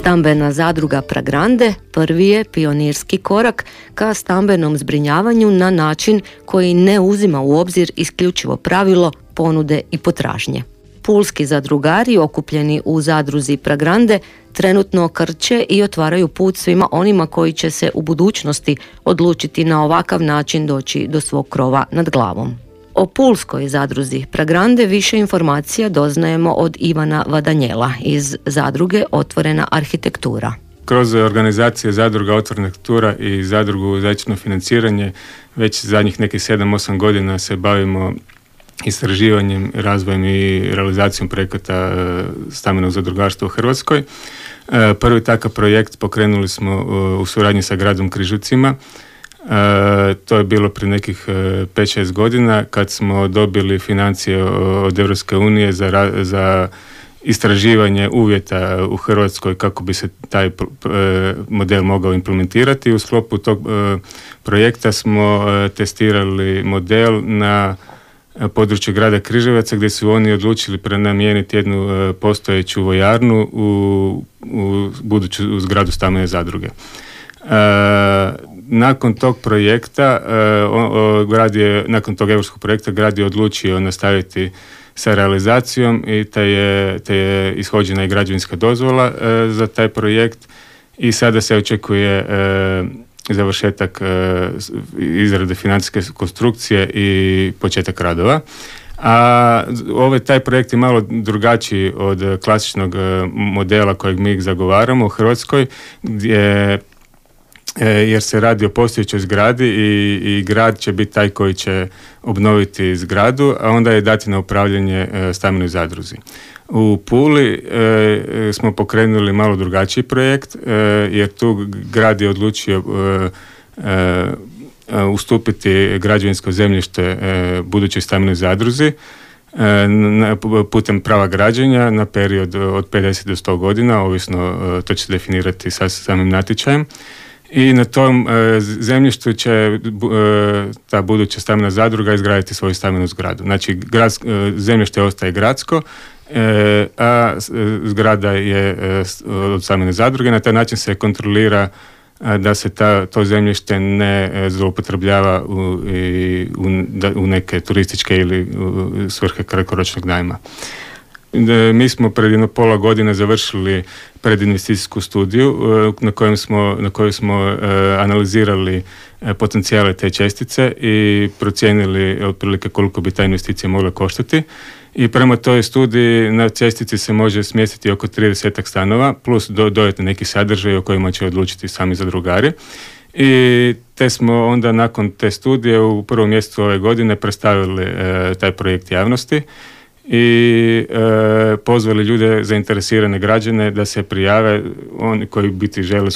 Stambena zadruga Pragrande prvi je pionirski korak ka stambenom zbrinjavanju na način koji ne uzima u obzir isključivo pravilo ponude i potražnje. Pulski zadrugari okupljeni u zadruzi Pragrande trenutno krče i otvaraju put svima onima koji će se u budućnosti odlučiti na ovakav način doći do svog krova nad glavom. O pulskoj zadruzi Pragrande više informacija doznajemo od Ivana Vadanjela iz zadruge Otvorena arhitektura. Kroz organizacije zadruga Otvorena arhitektura i zadrugu zajedničko financiranje već zadnjih nekih 7-8 godina se bavimo istraživanjem, razvojem i realizacijom projekata stambenog zadrugarstva u Hrvatskoj. Prvi takav projekt pokrenuli smo u suradnji sa gradom Križevcima. To je bilo prije nekih 5-6 godina kad smo dobili financije od Europske unije za istraživanje uvjeta u Hrvatskoj kako bi se taj model mogao implementirati. U sklopu tog projekta smo testirali model na području grada Križevaca gdje su oni odlučili prenamijeniti jednu postojeću vojarnu u buduću zgradu stambene zadruge. Nakon tog projekta, nakon tog europskog projekta, grad je odlučio nastaviti sa realizacijom i te je ishođena i građevinska dozvola za taj projekt i sada se očekuje završetak izrade financijske konstrukcije i početak radova. A taj projekt je malo drugačiji od klasičnog modela kojeg mi zagovaramo u Hrvatskoj, jer se radi o postojećoj zgradi i grad će biti taj koji će obnoviti zgradu, a onda je dati na upravljanje stambenoj zadruzi. U Puli smo pokrenuli malo drugačiji projekt, jer tu grad je odlučio ustupiti građevinsko zemljište budućoj stambenoj zadruzi putem prava građenja na period od 50 do 100 godina, ovisno to će se definirati sa samim natječajem. I na tom zemljištu će ta buduća stambena zadruga izgraditi svoju stambenu zgradu. Znači, zemljište ostaje gradsko, a zgrada je od stambene zadruge. Na taj način se kontrolira da se to zemljište ne zloupotrebljava u neke turističke ili svrhe kratkoročnog najma. Mi smo pred jedno pola godine završili predinvesticijsku studiju na kojoj smo analizirali potencijale te čestice i procijenili otprilike koliko bi ta investicija mogla koštati. I prema toj studiji na čestici se može smjestiti oko 30 stanova plus dodatni neki sadržaj o kojima će odlučiti sami zadrugari. I te smo onda nakon te studije u prvom mjesecu ove godine predstavili taj projekt javnosti i pozvali ljude, zainteresirane građane da se prijave, oni koji biti žele